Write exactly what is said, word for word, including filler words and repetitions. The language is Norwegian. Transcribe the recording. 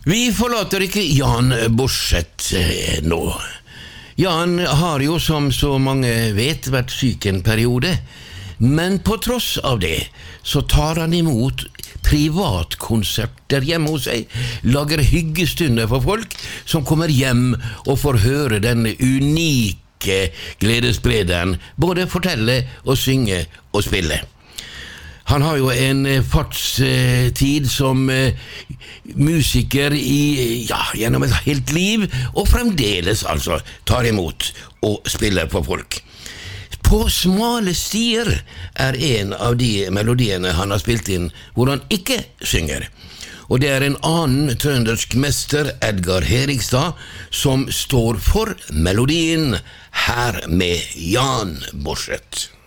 Vi forlater ikke Jan Borseth nå. Jan har jo, som så mange vet, vært syk en periode, men på tross av det så tar han imot privatkonserter hjemme hos seg, lager hyggestunder for folk som kommer hjem og får høre denne unike gledessprederen både fortelle og synge og spille. Han har jo en fartstid som musiker i, ja, gjennom et helt liv, og fremdeles altså tar imot og spiller for folk. På smale stier er en av de melodiene han har spilt inn hvor han ikke synger. Og det er en annen trøndersk mester, Edgar Herigstad, som står for melodien her med Jan Borseth.